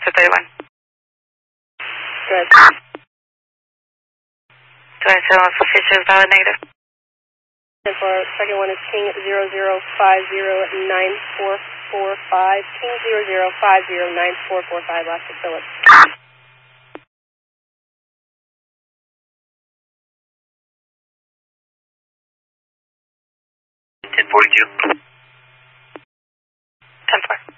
to 31. Good. 27 also features valid negative. And for second one is King 00509445. King 00509445, last to Phillips. 1042. 10-4.